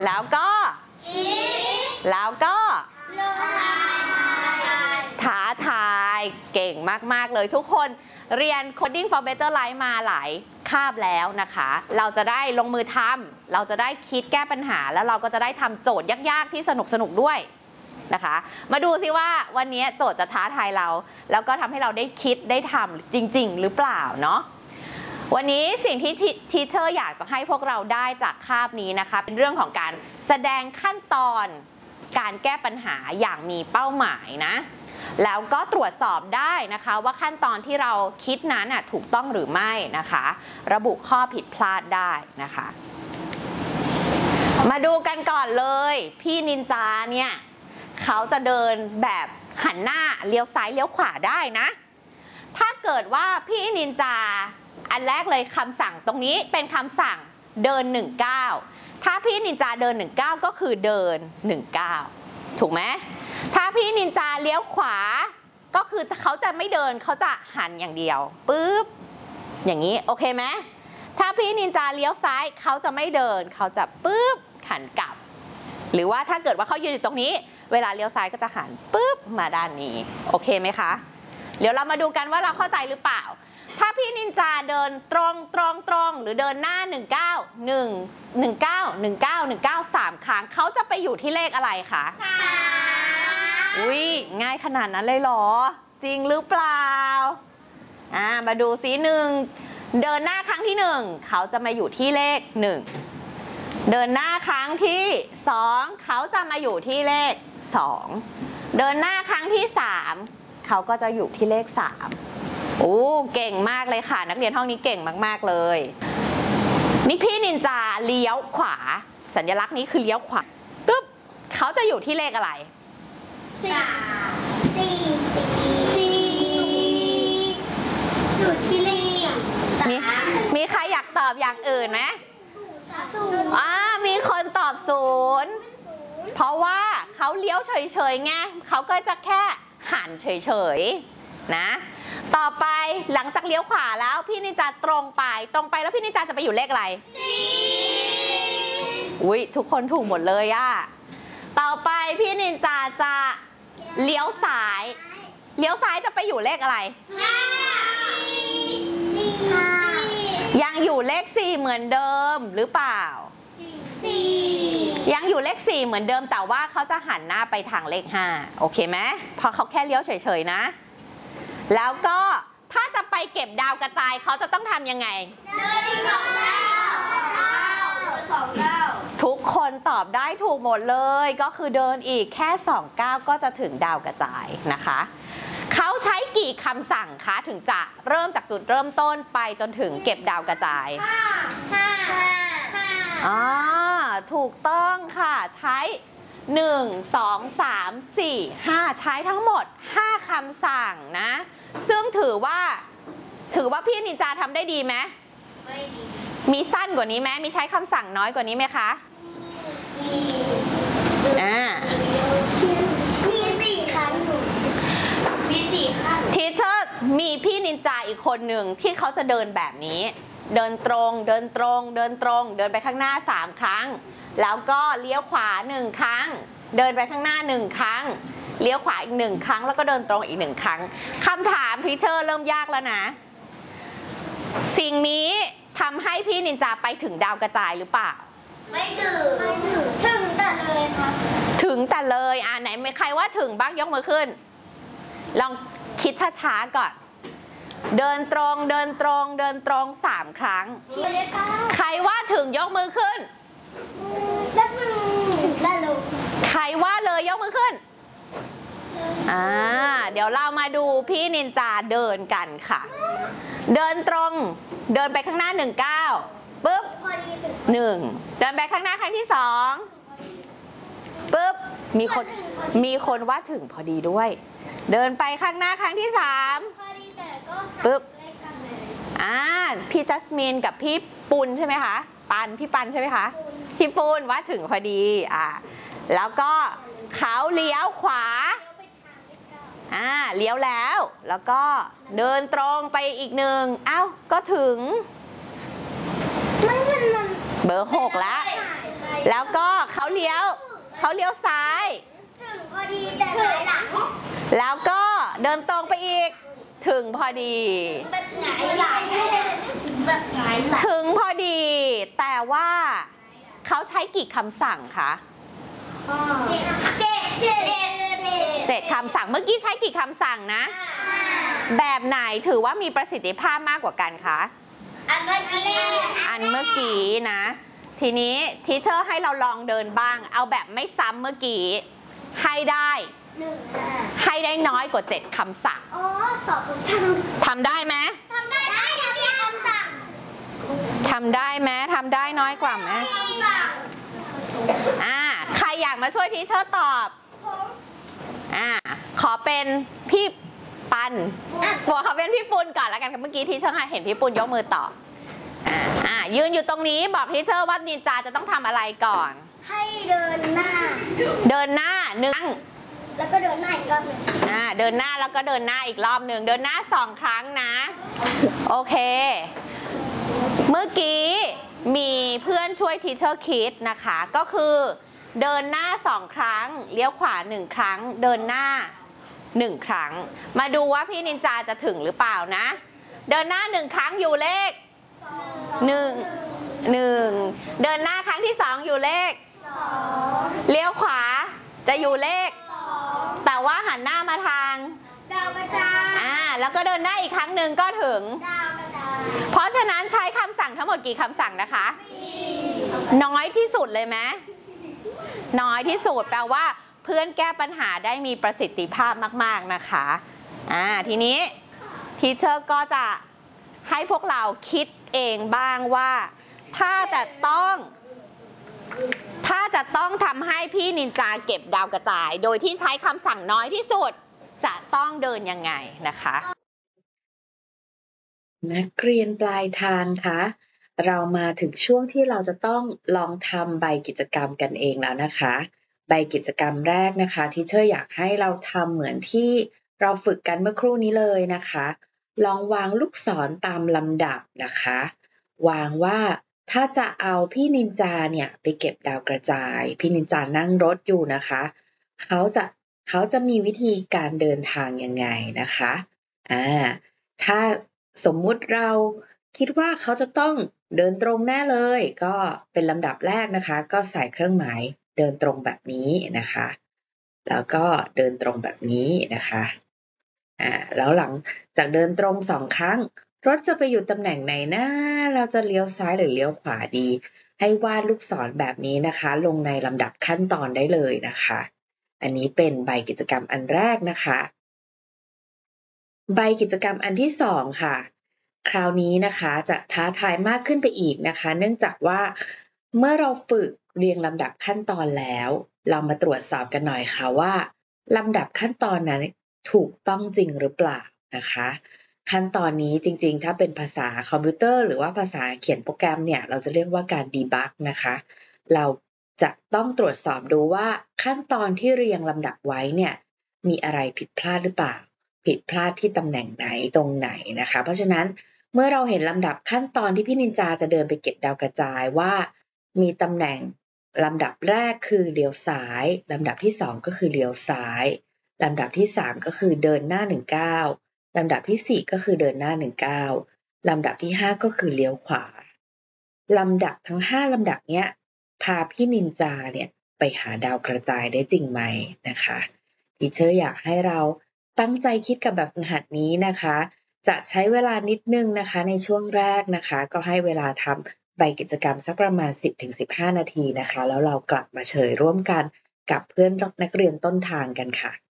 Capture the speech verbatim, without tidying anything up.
แล้วก็แล้วก็ท้าทายเก่งมากๆเลยทุกคนเรียน Coding for Better Life มาหลายคาบแล้วนะคะเราจะได้ลงมือทำเราจะได้คิดแก้ปัญหาแล้วเราก็จะได้ทำโจทย์ยากๆที่สนุกๆด้วยนะคะมาดูซิว่าวันนี้โจทย์จะท้าทายเราแล้วก็ทำให้เราได้คิดได้ทำจริงๆหรือเปล่าเนาะวันนี้สิ่งที่ทีเชอร์อยากจะให้พวกเราได้จากคาบนี้นะคะเป็นเรื่องของการแสดงขั้นตอนการแก้ปัญหาอย่างมีเป้าหมายนะแล้วก็ตรวจสอบได้นะคะว่าขั้นตอนที่เราคิดนั้นน่ะถูกต้องหรือไม่นะคะระบุข้อผิดพลาดได้นะคะมาดูกันก่อนเลยพี่นินจาเนี่ยเขาจะเดินแบบหันหน้าเลี้ยวซ้ายเลี้ยวขวาได้นะถ้าเกิดว่าพี่นินจาอันแรกเลยคำสั่งตรงนี้เป็นคำสั่งเดินหนึ่งเก้าถ้าพี่นินจาเดินหนึ่งเก้าก็คือเดินหนึ่งเก้าถูกไหมถ้าพี่นินจาเลี้ยวขวาก็คือเขาจะไม่เดินเขาจะหันอย่างเดียวปึ๊บอย่างนี้โอเคไหมถ้าพี่นินจาเลี้ยวซ้ายเขาจะไม่เดินเขาจะปึ๊บหันกลับหรือว่าถ้าเกิดว่าเขายืนอยู่ตรงนี้เวลาเลี้ยวซ้ายก็จะหันปึ๊บมาด้านนี้โอเคไหมคะเดี๋ยวเรามาดูกันว่าเราเข้าใจหรือเปล่าถ้าพี่นินจาเดินตรงตรงตรงหรือเดินหน้าหนึ่งเก้า หนึ่ง หนึ่งเก้า หนึ่งเก้า หนึ่งเก้า สามครั้งเขาจะไปอยู่ที่เลขอะไรคะสามอุ้ยง่ายขนาดนั้นเลยเหรอจริงหรือเปล่าอ่ามาดูซิหนึ่งเดินหน้าครั้งที่หนึ่งเขาจะมาอยู่ที่เลขหนึ่งเดินหน้าครั้งที่สองเขาจะมาอยู่ที่เลขสองเดินหน้าครั้งที่สามเขาก็จะอยู่ที่เลขสามโอ้เก่งมากเลยค่ะนักเรียนห้องนี้เก่งมากๆเลยนี่พี่นินจาเลี้ยวขวาสัญลักษณ์นี้คือเลี้ยวขวาตึ๊บเขาจะอยู่ที่เลขอะไรสี่สี่สี่อยู่ที่เลขมีมีใครอยากตอบอย่างอื่นไหมศูนย์อ่ามีคนตอบศูนย์เพราะว่าเขาเลี้ยวเฉยๆไงเขาก็จะแค่หันเฉยๆนะต่อไปหลังจากเลี้ยวขวาแล้วพี่นินจาตรงไปตรงไปแล้วพี่นินจาจะไปอยู่เลขอะไรสี่อุ้ยทุกคนถูกหมดเลยอะต่อไปพี่นินจาจะเลี้ยวซ้ายเลี้ยวซ้ายจะไปอยู่เลขอะไรห้ายังอยู่เลขสี่เหมือนเดิมหรือเปล่าสี่ยังอยู่เลขสี่เหมือนเดิมแต่ว่าเขาจะหันหน้าไปทางเลขห้าโอเคไหมเพราะเขาแค่เลี้ยวเฉยๆนะแล้วก็ถ้าจะไปเก็บดาวกระจายเขาจะต้องทำยังไงเดินสองเก้าสองเก้าทุกคนตอบได้ถูกหมดเลยก็คือเดินอีกแค่สองเก้าก็จะถึงดาวกระจายนะคะเขาใช้กี่คำสั่งคะถึงจะเริ่มจากจุดเริ่มต้นไปจนถึงเก็บดาวกระจายห้าห้าห้าอ๋อถูกต้องค่ะใช้หนึ่ง สอง สาม สี่ ห้าใช้ทั้งหมดห้าคำสั่งนะซึ่งถือว่าถือว่าพี่นินจาทำได้ดีไหมไม่ดีมีสั้นกว่านี้ไหมมีใช้คำสั่งน้อยกว่านี้ไหมคะมีอ่ามีสี่ครั้งมีสี่ครั้งทีเชอร์มีพี่นินจาอีกคนหนึ่งที่เขาจะเดินแบบนี้เดินตรงเดินตรงเดินตรงเดินไปข้างหน้าสามครั้งแล้วก็เลี้ยวขวาหนึ่งครั้งเดินไปข้างหน้าหนึ่งครั้งเลี้ยวขวาอีกหนึ่งครั้งแล้วก็เดินตรงอีกหนึ่งครั้งคำถามทีเชอร์เริ่มยากแล้วนะสิ่งนี้ทำให้พี่นินจาไปถึงดาวกระจายหรือเปล่าไม่ถึงไม่ถึงถึงแต่เลยครับถึงแต่เลยอ่าไหนมีใครว่าถึงบ้างยกมือขึ้นลองคิดช้าๆก่อนเดินตรงเดินตรงเดินตรงสามครั้งใครว่าถึงยกมือขึ้นได้มือได้ลูกใครว่าเลยยกมือขึ้นอ่าเดี๋ยวเรามาดูพี่นินจาเดินกันค่ะเดินตรงเดินไปข้างหน้าหนึ่งเก้าปุ๊บหนึ่งเดินไปข้างหน้าครั้งที่สองปุ๊บมีคนมีคนว่าถึงพอดีด้วยเดินไปข้างหน้าครั้งที่สามปุ๊บอ่าพี่จัสมินกับพี่ปุณใช่ไหมคะปันพี่ปันใช่ไหมคะพี่ปุณว่าถึงพอดีอ่าแล้วก็เขาเลี้ยวขวาอ่าเลี้ยวแล้วแล้วก็เดินตรงไปอีกหนึ่งอ้าวก็ถึงเบอร์หกแล้วแล้วก็เขาเลี้ยวเขาเลี้ยวซ้ายถึงพอดีแต่หงายหลังแล้วก็เดินตรงไปอีกถึงพอดีแบบหงายหลังแบบหงายหลังถึงพอดี แต่ว่าเขาใช้กี่คำสั่งคะเจ็ดเจ็ดเจ็ดเจ็ดคำสั่งเมื่อกี้ใช้กี่คำสั่งนะ แบบไหนถือว่ามีประสิทธิภาพมากกว่ากันคะอันเมื่อกี้อันเมื่อกี้นะ ทีนี้ทีเชอร์ให้เราลองเดินบ้าง เอาแบบไม่ซ้ำเมื่อกี้ให้ได้หนึ่งค่ะให้ได้น้อยกว่าเจ็ดคำสั่งอ๋อสอบคำสั่งทำได้ไหมทำได้ได้ทำได้คำสั่งทำได้ไหมทำได้น้อยกว่าไหมคำสั่งอ่าใครอยากมาช่วยทีเชอร์ตอบผมอ่าขอเป็นพี่ปันหัวเขาเป็นพี่ปุณก่อนแล้วกันค่ะเมื่อกี้ทีเชอร์เห็นพี่ปุณยกมือตอบอ่าอ่ายืนอยู่ตรงนี้บอกทีเชอร์ว่านินจาจะต้องทำอะไรก่อนให้เดินหน้าเดินหน้าหนึ่งแล้วก็เดินหน้าอีกรอบหนึ่งอ่าเดินหน้าแล้วก็เดินหน้าอีกรอบหนึ่งเดินหน้าสองครั้งนะโอเค เมื่อกี้มีเพื่อนช่วยทีเชอร์คิดนะคะก็คือเดินหน้าสองครั้งเลี้ยวขวาหนึ่งครั้งเดินหน้าหนึ่งครั้งมาดูว่าพี่นินจาจะถึงหรือเปล่านะเดินหน้าหนึ่งครั้งอยู่เลขหนึ่งหนึ่งเดินหน้าครั้งที่สองอยู่เลขสองเลี้ยวขวาจะอยู่เลขสองแต่ว่าหันหน้ามาทางดาวกระจายอ่าแล้วก็เดินหน้าอีกครั้งหนึ่งก็ถึงดาวกระจายเพราะฉะนั้นใช้คำสั่งทั้งหมดกี่คำสั่งนะคะสี่น้อยที่สุดเลยไหมน้อยที่สุดแปลว่าเพื่อนแก้ปัญหาได้มีประสิทธิภาพมากๆนะคะอ่าทีนี้ทีเชอร์ก็จะให้พวกเราคิดเองบ้างว่าถ้าจะต้องถ้าจะต้องทำให้พี่นินจาเก็บดาวกระจาย โดยที่ใช้คำสั่งน้อยที่สุดจะต้องเดินยังไงนะคะนักเรียนปลายทางคะเรามาถึงช่วงที่เราจะต้องลองทำใบกิจกรรมกันเองแล้วนะคะใบกิจกรรมแรกนะคะที่เชอร์อยากให้เราทำเหมือนที่เราฝึกกันเมื่อครู่นี้เลยนะคะลองวางลูกศรตามลำดับนะคะวางว่าถ้าจะเอาพี่นินจาเนี่ยไปเก็บดาวกระจายพี่นินจานั่งรถอยู่นะคะเขาจะเขาจะมีวิธีการเดินทางยังไงนะคะอ่าถ้าสมมุติเราคิดว่าเขาจะต้องเดินตรงแน่เลยก็เป็นลำดับแรกนะคะก็ใส่เครื่องหมายเดินตรงแบบนี้นะคะแล้วก็เดินตรงแบบนี้นะคะอ่าแล้วหลังจากเดินตรงสองครั้งรถจะไปอยู่ตำแหน่งไหนนะเราจะเลี้ยวซ้ายหรือเลี้ยวขวาดีให้วาดลูกศรแบบนี้นะคะลงในลำดับขั้นตอนได้เลยนะคะอันนี้เป็นใบกิจกรรมอันแรกนะคะใบกิจกรรมอันที่สองค่ะคราวนี้นะคะจะท้าทายมากขึ้นไปอีกนะคะเนื่องจากว่าเมื่อเราฝึกเรียงลำดับขั้นตอนแล้วเรามาตรวจสอบกันหน่อยค่ะว่าลำดับขั้นตอนนั้นถูกต้องจริงหรือเปล่านะคะขั้นตอนนี้จริงๆถ้าเป็นภาษาคอมพิวเตอร์หรือว่าภาษาเขียนโปรแกรมเนี่ยเราจะเรียกว่าการดีบักนะคะเราจะต้องตรวจสอบดูว่าขั้นตอนที่เรียงลำดับไว้เนี่ยมีอะไรผิดพลาดหรือเปล่าผิดพลาดที่ตำแหน่งไหนตรงไหนนะคะเพราะฉะนั้นเมื่อเราเห็นลำดับขั้นตอนที่พี่นินจาจะเดินไปเก็บดาวกระจายว่ามีตำแหน่งลำดับแรกคือเลี้ยวซ้ายลำดับที่สองก็คือเลี้ยวซ้ายลำดับที่สามก็คือเดินหน้าหนึ่งก้าวลำดับที่สี่ก็คือเดินหน้าหนึ่งก้าวลำดับที่ห้าก็คือเลี้ยวขวาลำดับทั้งห้าลำดับเนี้ยพาพี่นินจาเนี่ยไปหาดาวกระจายได้จริงไหมนะคะทีเชอร์อยากให้เราตั้งใจคิดกับแบบฝึกหัดนี้นะคะจะใช้เวลานิดนึงนะคะในช่วงแรกนะคะก็ให้เวลาทำใบกิจกรรมสักประมาณ สิบถึงสิบห้า นาทีนะคะแล้วเรากลับมาเฉลยร่วมกันกับเพื่อนนักเรียนต้นทางกันค่ะ